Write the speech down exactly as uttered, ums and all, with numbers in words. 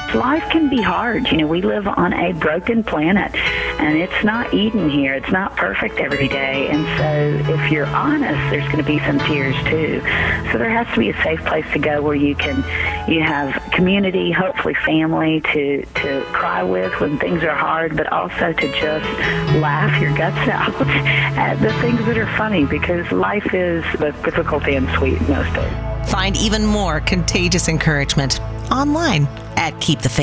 life can be hard. You know, we live on a broken planet, and it's not Eden here. It's not perfect every day. And so if you're honest, there's going to be some tears too. So there has to be a safe place to go where you can, you have community, hopefully family to, to cry with when things are hard, but also to just laugh your guts out at the things that are funny, because life is both difficult and sweet most days. Find even more contagious encouragement online at Keep the Faith.